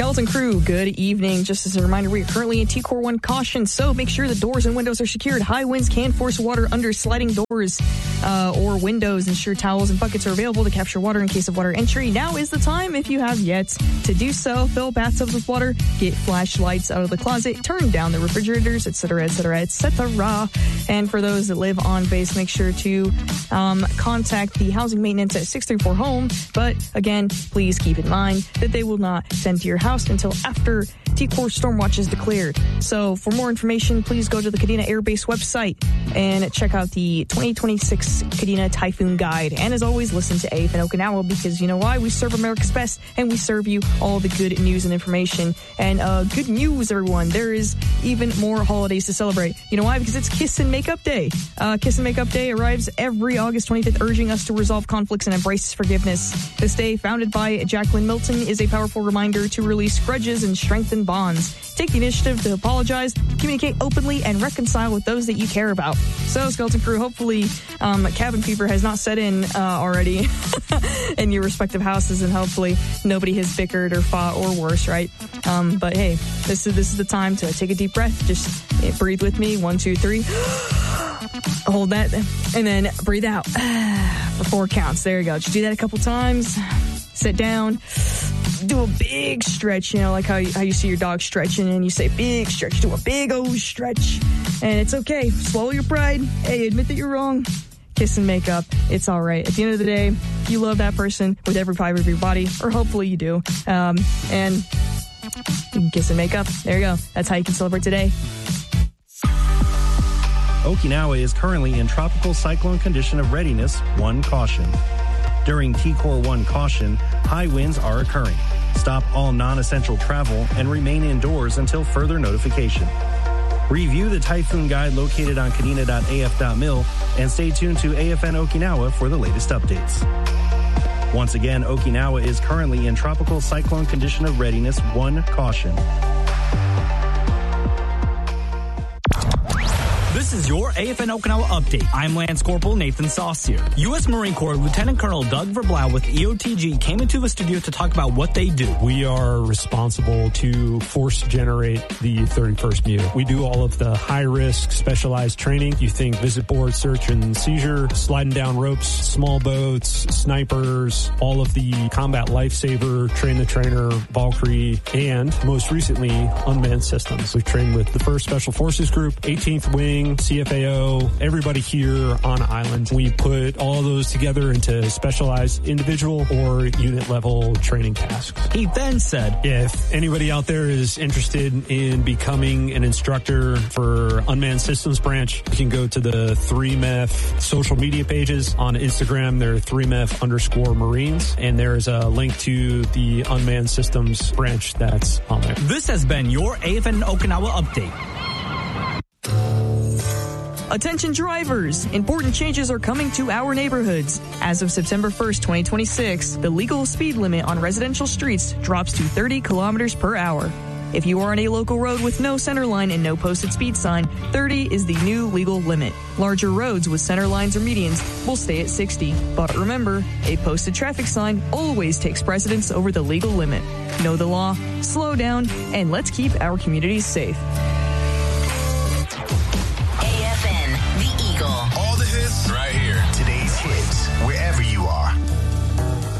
Skeleton Crew, good evening. Just as a reminder, we are currently in T-Core 1 caution, so make sure the doors and windows are secured. High winds can force water under sliding doors or windows. Ensure towels and buckets are available to capture water in case of water entry. Now is the time if you have yet to do so. Fill bathtubs with water, get flashlights out of the closet, turn down the refrigerators, etc., etc., etc. And for those that live on base, make sure to contact the housing maintenance at 634-HOME. But again, please keep in mind that they will not send to your house until after T-Core Stormwatch is declared. So for more information, please go to the Kadena Air Base website and check out the 2026 Kadena Typhoon Guide. And as always, listen to AFN Okinawa, because you know why? We serve America's best, and we serve you all the good news and information. And good news, everyone. There is even more holidays to celebrate. You know why? Because it's Kiss and Makeup Day. Kiss and Makeup Day arrives every August 25th, urging us to resolve conflicts and embrace forgiveness. This day, founded by Jacqueline Milton, is a powerful reminder to release grudges and strengthen bonds. Take the initiative to apologize, communicate openly, and reconcile with those that you care about. So, Skeleton Crew, hopefully cabin fever has not set in already in your respective houses, and hopefully nobody has bickered or fought or worse, right? But hey, this is the time to take a deep breath. Just breathe with me. 1, 2, 3. Hold that, and then breathe out for 4 counts. There you go. Just do that a couple times. Sit down. Do a big stretch, like how you see your dog stretching, and you say big stretch. Do a big old stretch. And it's okay. Swallow your pride. Hey, admit that you're wrong. Kiss and make up. It's all right. At the end of the day, you love that person with every fiber of your body, or hopefully you do. And you can kiss and make up. There you go. That's how you can celebrate today. Okinawa is currently in tropical cyclone condition of readiness 1 caution. During T-Core 1 caution, high winds are occurring. Stop all non-essential travel and remain indoors until further notification. Review the Typhoon Guide located on kadena.af.mil and stay tuned to AFN Okinawa for the latest updates. Once again, Okinawa is currently in tropical cyclone condition of readiness 1 caution. This is your AFN Okinawa update. I'm Lance Corporal Nathan Saucier. U.S. Marine Corps Lieutenant Colonel Doug Verblau with EOTG came into the studio to talk about what they do. We are responsible to force generate the 31st MU. We do all of the high-risk specialized training. You think visit board, search and seizure, sliding down ropes, small boats, snipers, all of the combat lifesaver, train the trainer, Valkyrie, and most recently, unmanned systems. We've trained with the 1st Special Forces Group, 18th Wing, CFAO, everybody here on island. We put all those together into specialized individual or unit level training tasks. He then said, if anybody out there is interested in becoming an instructor for Unmanned Systems Branch, you can go to the 3MEF social media pages. On Instagram, they're 3MEF_Marines, and there's a link to the Unmanned Systems Branch that's on there. This has been your AFN Okinawa update. Attention drivers! Important changes are coming to our neighborhoods. As of September 1st, 2026, the legal speed limit on residential streets drops to 30 kilometers per hour. If you are on a local road with no center line and no posted speed sign, 30 is the new legal limit. Larger roads with center lines or medians will stay at 60. But remember, a posted traffic sign always takes precedence over the legal limit. Know the law, slow down, and let's keep our communities safe.